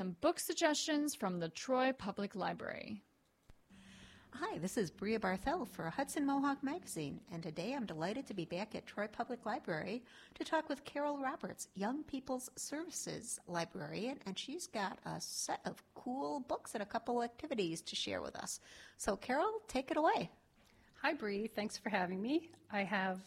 Some book suggestions from the Troy Public Library. Hi, this is Bria Barthel for Hudson Mohawk Magazine, and today I'm delighted to be back at Troy Public Library to talk with Carol Roberts, Young People's Services Librarian, and she's got a set of cool books and a couple activities to share with us. So Carol, take it away. Hi, Bree. Thanks for having me. I have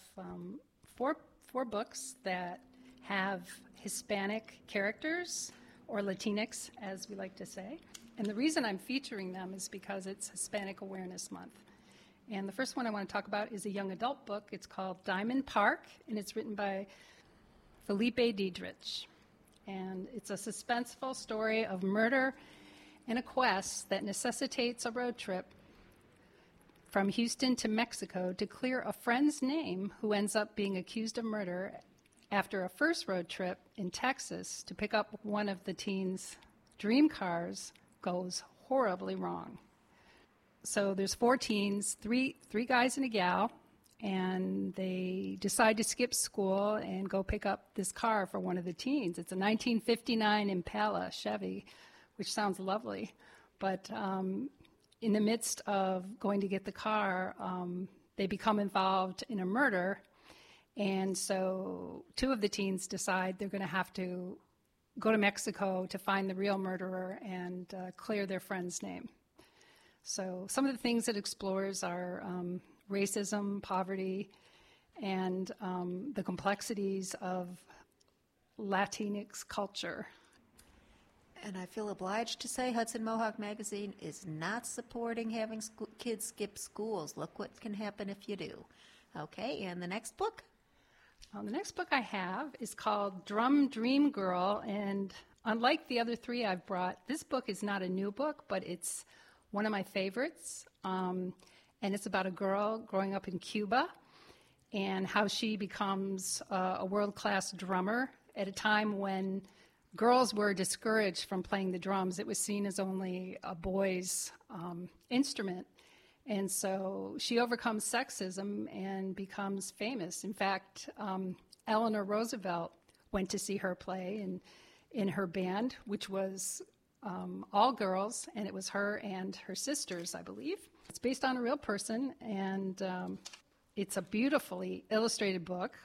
four books that have Hispanic characters, or Latinx, as we like to say. And the reason I'm featuring them is because it's Hispanic Awareness Month. And the first one I want to talk about is a young adult book. It's called Diamond Park, and it's written by Felipe Diedrich. And it's a suspenseful story of murder and a quest that necessitates a road trip from Houston to Mexico to clear a friend's name who ends up being accused of murder after a first road trip in Texas to pick up one of the teens' dream cars goes horribly wrong. So there's 4 teens, three guys and a gal, and they decide to skip school and go pick up this car for one of the teens. It's a 1959 Impala Chevy, which sounds lovely. But in the midst of going to get the car, they become involved in a murder. And so 2 of the teens decide they're going to have to go to Mexico to find the real murderer and clear their friend's name. So some of the things it explores are racism, poverty, and the complexities of Latinx culture. And I feel obliged to say Hudson Mohawk Magazine is not supporting having kids skip schools. Look what can happen if you do. Okay, and the next book? The next book I have is called Drum Dream Girl, and unlike the other 3 I've brought, this book is not a new book, but it's one of my favorites, and it's about a girl growing up in Cuba and how she becomes a world-class drummer at a time when girls were discouraged from playing the drums. It was seen as only a boy's instrument. And so she overcomes sexism and becomes famous. In fact, Eleanor Roosevelt went to see her play in her band, which was all girls, and it was her and her sisters, I believe. It's based on a real person, and it's a beautifully illustrated book.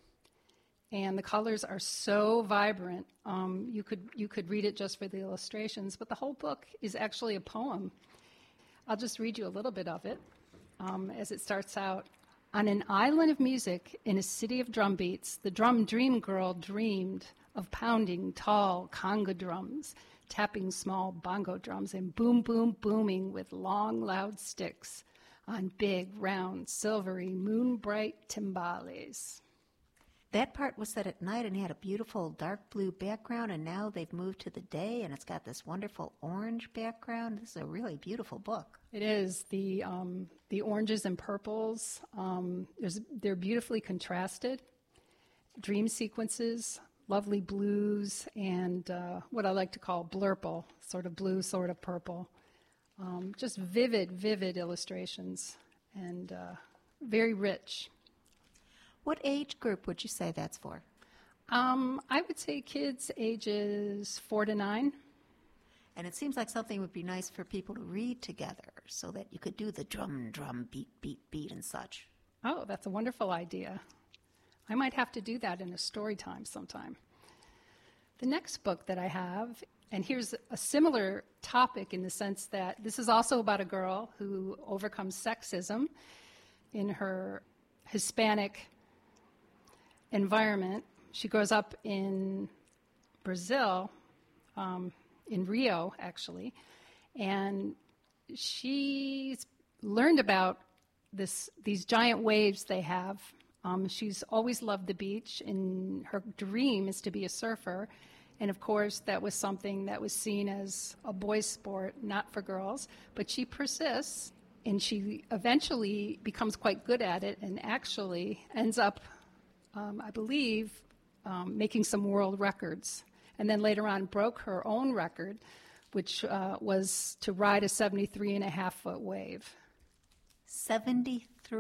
And the colors are so vibrant. You could read it just for the illustrations, but the whole book is actually a poem. I'll just read you a little bit of it as it starts out. On an island of music in a city of drum beats, the drum dream girl dreamed of pounding tall conga drums, tapping small bongo drums, and boom, boom, booming with long, loud sticks on big, round, silvery, moon-bright timbales. That part was set at night and had a beautiful dark blue background, and now they've moved to the day, and it's got this wonderful orange background. This is a really beautiful book. It is. The oranges and purples, they're beautifully contrasted. Dream sequences, lovely blues, and what I like to call blurple, sort of blue, sort of purple. Just vivid illustrations, and very rich. What age group would you say that's for? I would say kids ages 4 to 9. And it seems like something would be nice for people to read together so that you could do the drum, beat, and such. Oh, that's a wonderful idea. I might have to do that in a story time sometime. The next book that I have, and here's a similar topic in the sense that this is also about a girl who overcomes sexism in her Hispanic environment. She grows up in Brazil, in Rio, actually, and she's learned about these giant waves they have. She's always loved the beach, and her dream is to be a surfer. And, of course, that was something that was seen as a boys' sport, not for girls. But she persists, and she eventually becomes quite good at it and actually ends up, I believe, making some world records. And then later on broke her own record, which was to ride a 73.5-foot wave.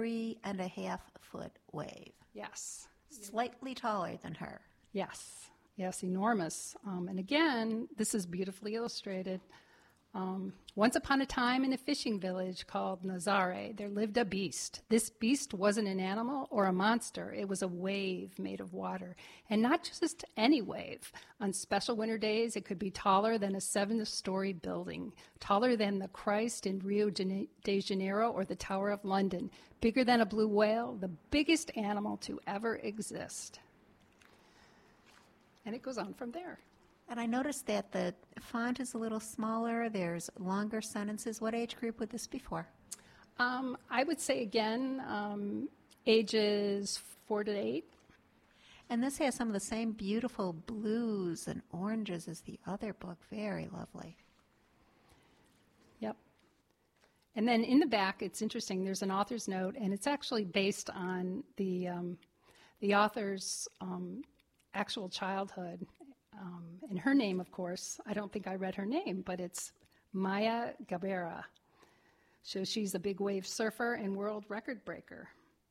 73.5-foot wave. Yes. Slightly taller than her. Yes. Yes, enormous. And again, this is beautifully illustrated. Once upon a time in a fishing village called Nazare, there lived a beast. This beast wasn't an animal or a monster. It was a wave made of water. And not just any wave. On special winter days, it could be taller than a 7-story building, taller than the Christ in Rio de Janeiro or the Tower of London, bigger than a blue whale, the biggest animal to ever exist. And it goes on from there. And I noticed that the font is a little smaller. There's longer sentences. What age group would this be for? I would say, again, ages 4 to 8. And this has some of the same beautiful blues and oranges as the other book. Very lovely. Yep. And then in the back, it's interesting. There's an author's note, and it's actually based on the author's actual childhood. And her name, of course, I don't think I read her name, but it's Maya Gabeira. So she's a big wave surfer and world record breaker.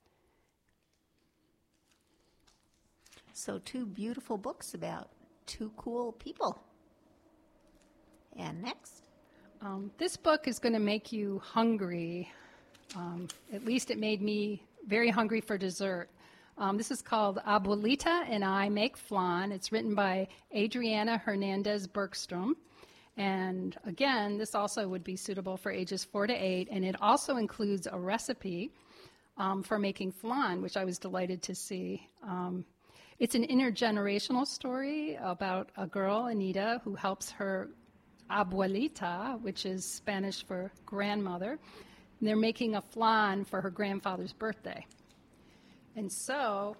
So 2 beautiful books about 2 cool people. And next? This book is going to make you hungry. At least it made me very hungry for dessert. This is called Abuelita and I Make Flan. It's written by Adriana Hernandez Bergstrom. And again, this also would be suitable for ages 4 to 8. And it also includes a recipe for making flan, which I was delighted to see. It's an intergenerational story about a girl, Anita, who helps her abuelita, which is Spanish for grandmother. And they're making a flan for her grandfather's birthday. And so,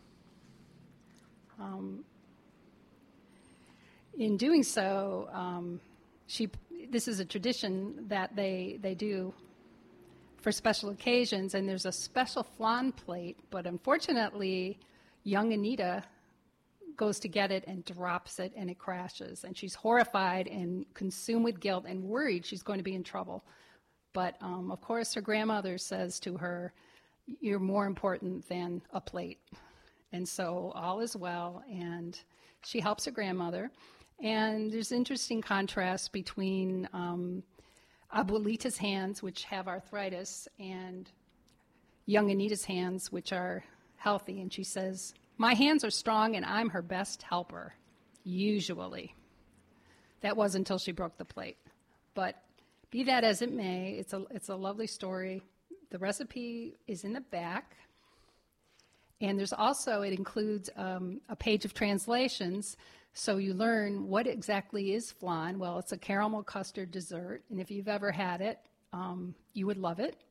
in doing so, this is a tradition that they do for special occasions, and there's a special flan plate, but unfortunately, young Anita goes to get it and drops it, and it crashes, and she's horrified and consumed with guilt and worried she's going to be in trouble. But, of course, her grandmother says to her, "You're more important than a plate." And so all is well, and she helps her grandmother. And there's interesting contrast between Abuelita's hands, which have arthritis, and young Anita's hands, which are healthy. And she says, "My hands are strong, and I'm her best helper, usually." That was until she broke the plate. But be that as it may, it's a lovely story. The recipe is in the back, and there's also, it includes a page of translations, so you learn what exactly is flan. Well, it's a caramel custard dessert, and if you've ever had it, you would love it.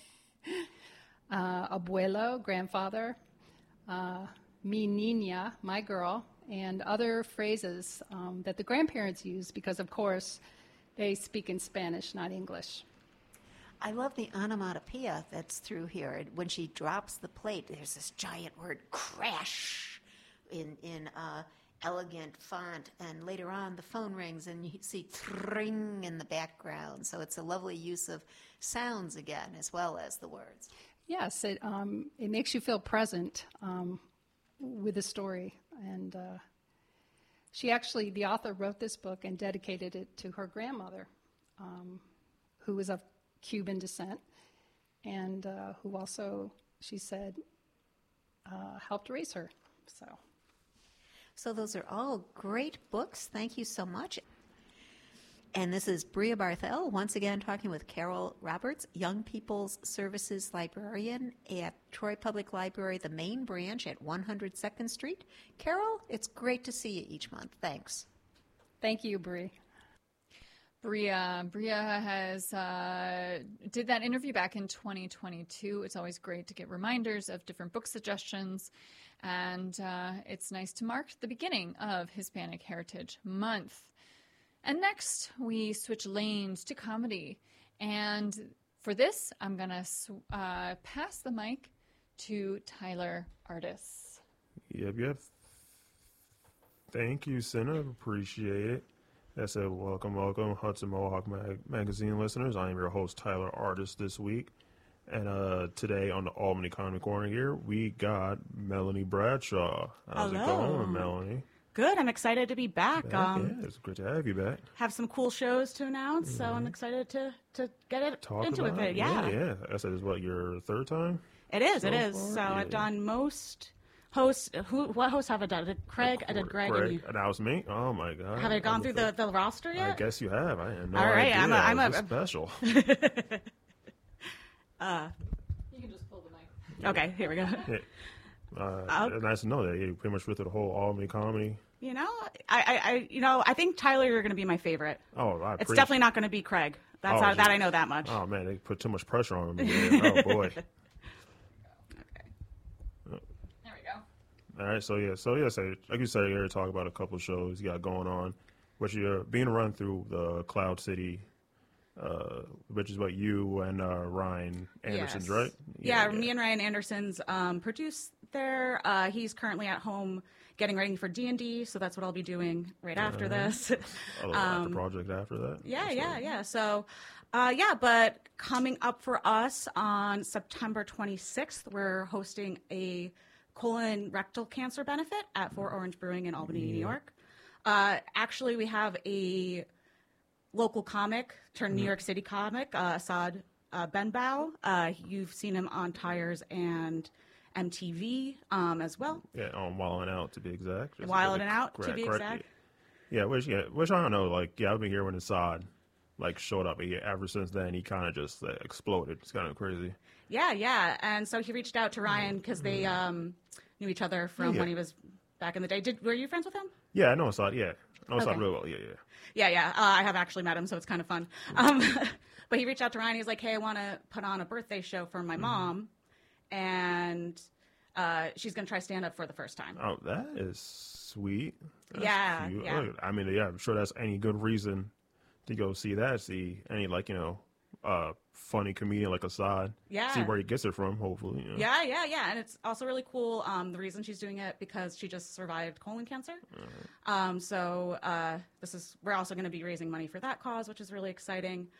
Abuelo, grandfather, mi niña, my girl, and other phrases that the grandparents use because, of course, they speak in Spanish, not English. I love the onomatopoeia that's through here. When she drops the plate, there's this giant word, crash, in elegant font. And later on, the phone rings, and you see tring in the background. So it's a lovely use of sounds again, as well as the words. Yes, it makes you feel present with the story. And the author wrote this book and dedicated it to her grandmother, who was of Cuban descent, and who also, she said, helped raise her. So those are all great books. Thank you so much. And this is Bria Barthel, once again talking with Carol Roberts, Young People's Services Librarian at Troy Public Library, the main branch at 100 2nd Street. Carol, it's great to see you each month. Thanks. Thank you, Bria. Bria has did that interview back in 2022. It's always great to get reminders of different book suggestions, and it's nice to mark the beginning of Hispanic Heritage Month. And next, we switch lanes to comedy, and for this, I'm going to pass the mic to Tyler Artis. Yep. Thank you, Senna. Appreciate it. I said, welcome, Hudson Mohawk Magazine listeners. I am your host, Tyler Artis, this week. And today on the Albany Comedy Corner here, we got Melanie Bradshaw. How's it going, Melanie? Good. I'm excited to be back. Yeah, it's great to have you back. Have some cool shows to announce, so I'm excited to get it Talk into about it. Yeah. Yeah. I said, it's what, your third time? It is. So It is. far? So Yeah. I've done most hosts. What hosts have I done? I did Craig. I did Greg. And you. And that was me? Oh, my God. Have I gone through the roster I yet? guess you have. I had no All right, idea. I'm It was a- special. You can just pull the mic. Okay, here we go. It's nice to know that you pretty much went through the whole Albany comedy. You know, I think Tyler, you're going to be my favorite. Oh, It's definitely not going to be Craig. That's Oh, that I geez. know that much. Oh, man, they put too much pressure on me. Oh, boy. There we go. All right, so like you said, you're here to talk about a couple of shows you got going on, which you're being run through the Cloud City, which is what you and Ryan Anderson's, Yes. right? Yeah, me and Ryan Anderson's produce there. He's currently at home getting ready for D&D, so that's what I'll be doing right after this. The project after that. Yeah. So, but coming up for us on September 26th, we're hosting a colon rectal cancer benefit at Four Orange Brewing in Albany, New York. Actually, we have a local comic turned New York City comic, Assad Benbow. You've seen him on Tires and MTV as well. Yeah, on Wild 'N Out to be exact. Just Wild to 'N Out, to be correct. exact. Yeah, which I don't know. Like, I've been here when Assad showed up. But ever since then, he kind of just exploded. It's kind of crazy. Yeah. And so he reached out to Ryan because they knew each other from when he was back in the day. Were you friends with him? Yeah, I know Assad. Yeah, I know Assad Okay. real well. Yeah. Yeah. I have actually met him, so it's kind of fun. But he reached out to Ryan. He's like, hey, I want to put on a birthday show for my mom, and she's going to try stand-up for the first time. Oh, that is sweet. That's Yeah, cute. yeah. I mean, yeah, I'm sure that's any good reason to go see that. See any funny comedian like Assad. Yeah. See where he gets it from. Hopefully. You know. Yeah. And it's also really cool. The reason she's doing it because she just survived colon cancer. So we're also going to be raising money for that cause, which is really exciting.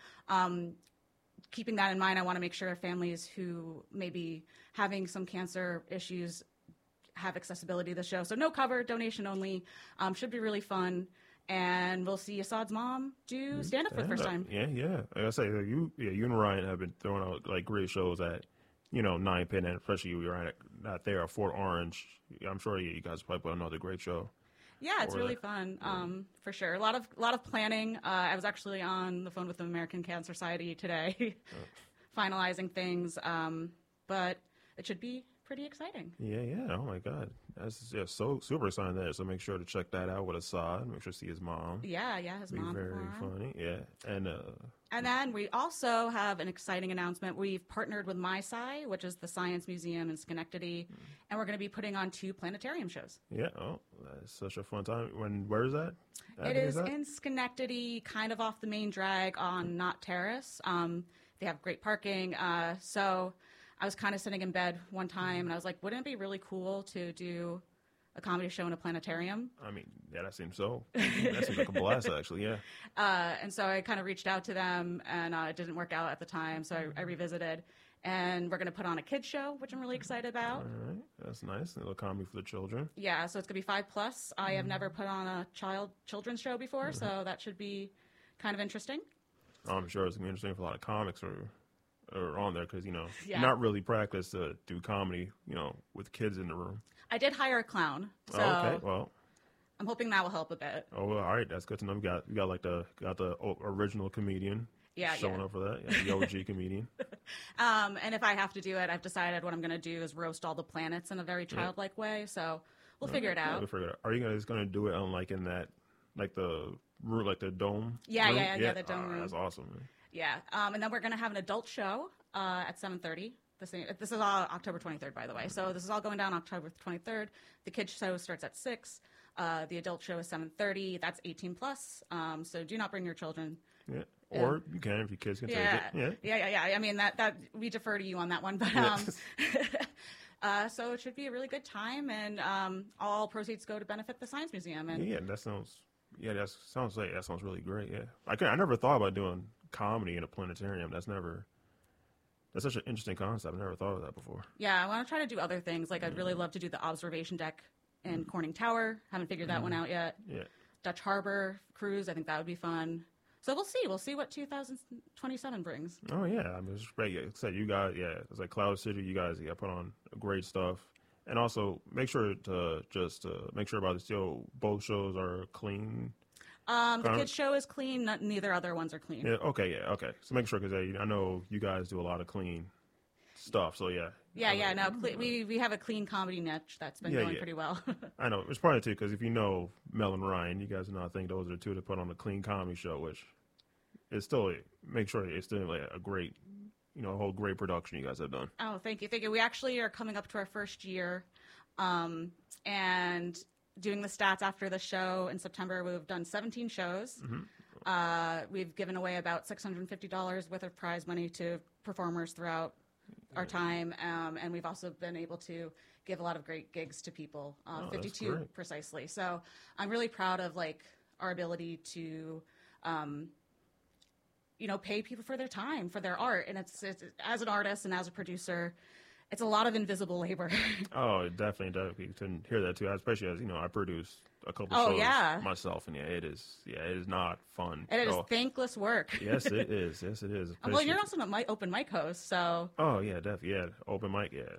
Keeping that in mind, I want to make sure families who may be having some cancer issues have accessibility to the show. So no cover, donation only. Should be really fun. And we'll see Assad's mom do stand-up for the first time. Yeah. Like I say, you and Ryan have been throwing out great shows at, 9 Pin, and especially you were out there at Fort Orange. I'm sure you guys probably put another great show. Yeah, it's Or really that. fun, for sure. A lot of planning. I was actually on the phone with the American Cancer Society today, finalizing things. But it should be pretty exciting. Yeah. Oh my God, that's just so super exciting there. So make sure to check that out with Assad. Make sure to see his mom. Yeah, his Be mom. very tomorrow. funny. Yeah, and And then we also have an exciting announcement. We've partnered with MySci, which is the Science Museum in Schenectady, and we're going to be putting on 2 planetarium shows. yeah. Oh, that's such a fun time. Where is that? It is in Schenectady, kind of off the main drag on Knott Terrace. They have great parking. So I was kind of sitting in bed one time, and I was like, wouldn't it be really cool to do a comedy show in a planetarium? I mean, yeah, that seems so. That seems like a blast, actually. Yeah. And so I kind of reached out to them, and it didn't work out at the time, so I revisited. And we're going to put on a kids show, which I'm really excited about. All right, that's nice. A little comedy for the children. Yeah, so it's going to be 5+. I have never put on a children's show before, so that should be kind of interesting. I'm sure it's gonna be interesting for a lot of comics or on there because Yeah. you're not really practiced to do comedy, with kids in the room. I did hire a clown, so Okay, well, I'm hoping that will help a bit. all right, that's good to know. You got the original comedian. Yeah, showing yeah. up for that. Yeah, the OG comedian. And if I have to do it, I've decided what I'm going to do is roast all the planets in a very childlike way. So we'll figure it Yeah, out. we'll figure it out. Are you guys gonna do it on in that the room, the dome? Yeah, room? yeah, the dome room. That's awesome. Man. Yeah. And then we're going to have an adult show at 7:30. This is all October 23rd, by the way. So this is all going down October 23rd. The kids show starts at 6. The adult show is 7:30. That's 18+. So do not bring your children. Yeah. Or you can if your kids can Yeah. take it. Yeah. Yeah. I mean, that we defer to you on that one. But so it should be a really good time, and all proceeds go to benefit the Science Museum. And Yeah, that sounds really great. Yeah, I never thought about doing comedy in a planetarium. That's such an interesting concept. I never thought of that before. yeah, I want to try to do other things. Like I'd really love to do the observation deck in Corning Tower. Haven't figured that one out yet. Yeah. Dutch Harbor cruise. I think that would be fun. So we'll see. We'll see what 2027 brings. Oh yeah, I mean it's great. Like I said, you guys, it's like Cloud City. You guys, put on great stuff, and also make sure to make sure about this. Both shows are clean. The kids show is clean. Neither other ones are clean. Yeah. Okay. So make sure because I know you guys do a lot of clean stuff. So yeah. Yeah. No, we have a clean comedy niche that's been going pretty well. I know it's probably too because if you know Mel and Ryan, you guys know I think those are the two that put on a clean comedy show, which is still make sure it's still like a great, a whole great production you guys have done. Oh, thank you. We actually are coming up to our first year, and doing the stats after the show in September. We've done 17 shows. We've given away about $650 worth of prize money to performers throughout our time, and we've also been able to give a lot of great gigs to people, 52 precisely. So I'm really proud of our ability to pay people for their time, for their art. And it's as an artist and as a producer, it's a lot of invisible labor. Oh, definitely. You can hear that too, especially as, I produce a couple shows myself. And it is not fun. And it is thankless work. Yes, it is. Well, you're also an open mic host, so. Oh, yeah, definitely. Yeah, open mic. Yeah,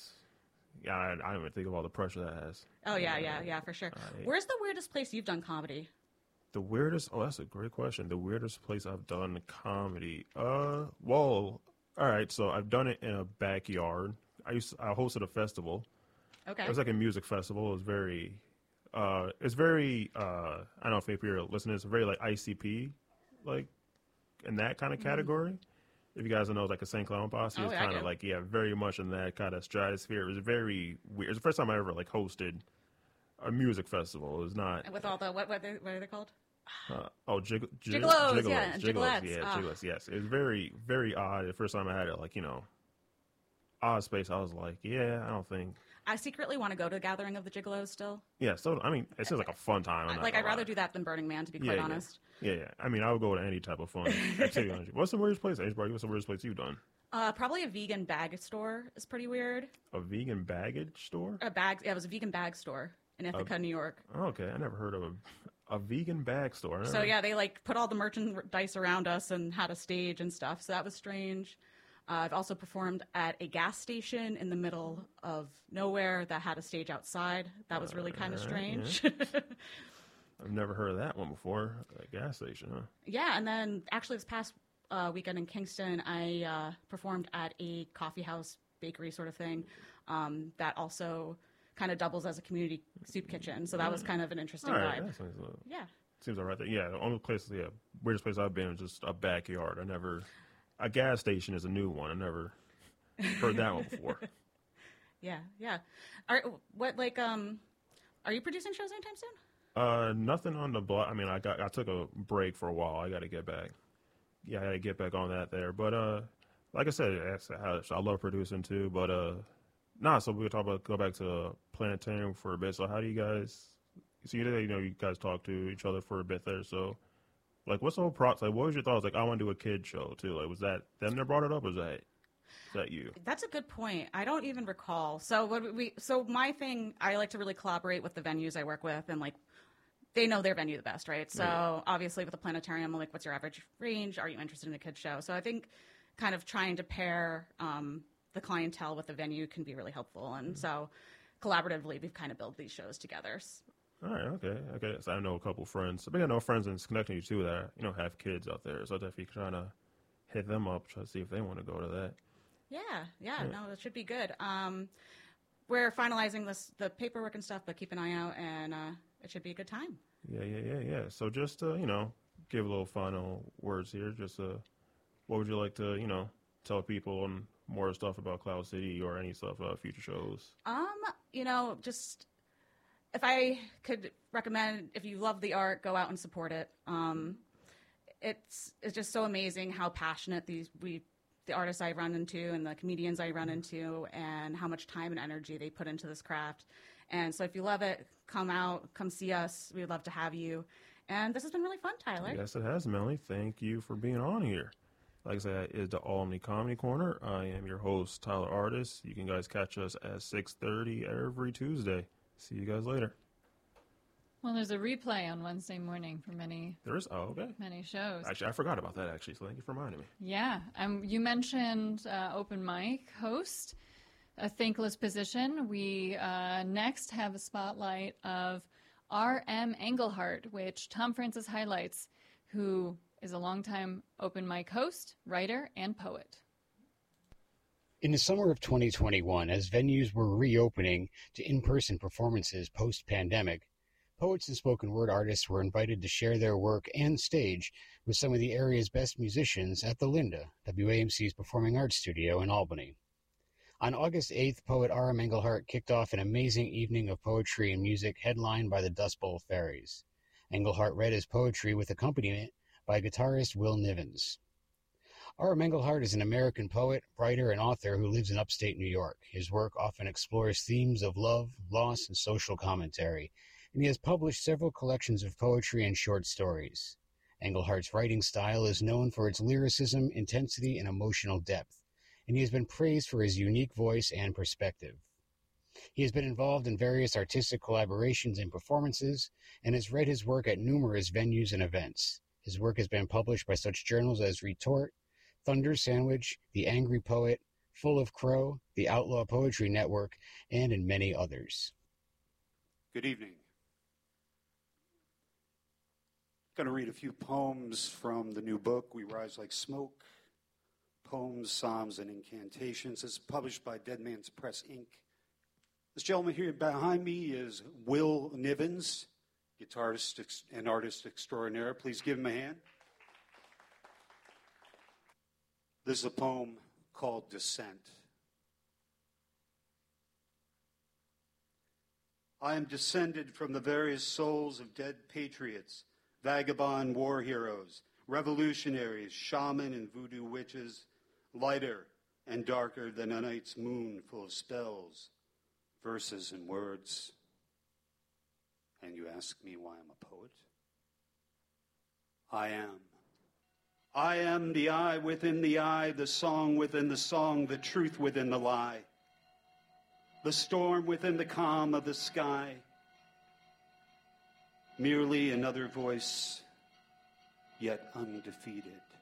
I don't even think of all the pressure that has. Oh, yeah, for sure. Where's the weirdest place you've done comedy? The weirdest? Oh, that's a great question. The weirdest place I've done comedy. Well, all right. So I've done it in a backyard. I hosted a festival. Okay. It was like a music festival. It was very, I don't know if you're listening. It's very like ICP, like in that kind of category. If you guys know, like a St. Clown Posse, it's kind of very much in that kind of stratosphere. It was very weird. It was the first time I ever hosted a music festival. It was not with all the what are they called? Gigolos, Gigolettes. Gigolos, yes. It was very, very odd. The first time I had it, odd space, I was like, I don't think. I secretly want to go to the Gathering of the Gigolos still. Yeah, so, I mean, it seems like a fun time. I'd rather do that than Burning Man, to be quite honest. Yeah. I mean, I would go to any type of fun activity. What's the weirdest place, Ace? What's the weirdest place you've done? Probably a vegan bag store is pretty weird. A vegan baggage store? It was a vegan bag store in Ithaca, New York. Okay, I never heard of a vegan bag store. So they put all the merchandise around us and had a stage and stuff. So that was strange. I've also performed at a gas station in the middle of nowhere that had a stage outside. That was really kind of strange. Yeah. I've never heard of that one before. A gas station, huh? Yeah, and then actually this past weekend in Kingston, I performed at a coffee house bakery sort of thing that also kind of doubles as a community soup kitchen. So that was kind of an interesting vibe. Seems all right there. Yeah, the only place, weirdest place I've been is just a backyard. A gas station is a new one. I never heard that one before. Yeah. Are you producing shows anytime soon? Nothing on the block. I mean, I took a break for a while. I got to get back. Yeah, I got to get back on that there. But like I said, I love producing too. But so we'll go back to Planetarium for a bit. So how do you guys? So you guys talk to each other for a bit there. So. What's the whole process? What was your thoughts? I want to do a kid show, too. Was that them that brought it up, or was that you? That's a good point. I don't even recall. So my thing, I like to really collaborate with the venues I work with, and, they know their venue the best, right? So, obviously, with the Planetarium, I'm like, what's your average range? Are you interested in a kid show? So I think kind of trying to pair the clientele with the venue can be really helpful. And so, collaboratively, we've kind of built these shows together. All right, okay. So I know a couple friends. I know friends in Schenectady too that have kids out there. So definitely trying to hit them up, try to see if they want to go to that. Yeah. No, it should be good. We're finalizing the paperwork and stuff, but keep an eye out, and it should be a good time. Yeah. So just give a little final words here. Just what would you like to tell people and more stuff about Cloud City or any stuff about future shows? Just. If I could recommend, if you love the art, go out and support it. It's just so amazing how passionate the artists I run into and the comedians I run into, and how much time and energy they put into this craft. And so if you love it, come out, come see us. We'd love to have you. And this has been really fun, Tyler. Yes, it has, Melanie. Thank you for being on here. Like I said, it's the Albany Comedy Corner. I am your host, Tyler Artist. You can guys catch us at 6:30 every Tuesday. See you guys later. Well, there's a replay on Wednesday morning for many There is? Oh, okay. shows. Actually, I forgot about that, actually, so thank you for reminding me. Yeah. You mentioned open mic host, a thankless position. We next have a spotlight of R.M. Engelhardt, which Tom Francis highlights, who is a longtime open mic host, writer, and poet. In the summer of 2021, as venues were reopening to in-person performances post-pandemic, poets and spoken word artists were invited to share their work and stage with some of the area's best musicians at the Linda, WAMC's performing arts studio in Albany. On August 8th, poet R.M. Engelhardt kicked off an amazing evening of poetry and music headlined by the Dust Bowl Fairies. Engelhardt read his poetry with accompaniment by guitarist Will Nivens. R.M. Engelhardt is an American poet, writer, and author who lives in upstate New York. His work often explores themes of love, loss, and social commentary, and he has published several collections of poetry and short stories. Engelhardt's writing style is known for its lyricism, intensity, and emotional depth, and he has been praised for his unique voice and perspective. He has been involved in various artistic collaborations and performances, and has read his work at numerous venues and events. His work has been published by such journals as Retort, Thunder Sandwich, The Angry Poet, Full of Crow, The Outlaw Poetry Network, and in many others. Good evening. I'm going to read a few poems from the new book, We Rise Like Smoke, Poems, Psalms, and Incantations. It's published by Dead Man's Press, Inc. This gentleman here behind me is Will Nivens, guitarist and artist extraordinaire. Please give him a hand. This is a poem called Descent. I am descended from the various souls of dead patriots, vagabond war heroes, revolutionaries, shaman and voodoo witches, lighter and darker than a night's moon full of spells, verses and words. And you ask me why I'm a poet? I am. I am the eye within the eye, the song within the song, the truth within the lie, the storm within the calm of the sky. Merely another voice, yet undefeated.